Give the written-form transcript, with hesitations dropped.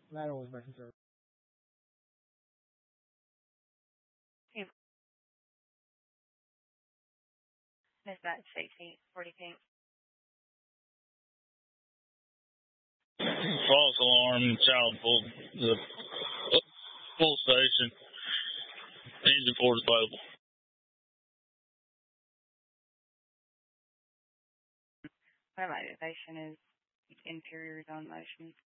That was my concern. Dispatch 1840 Pink. False alarm, child full station. Engine 4 is available. My motivation is interior zone motion.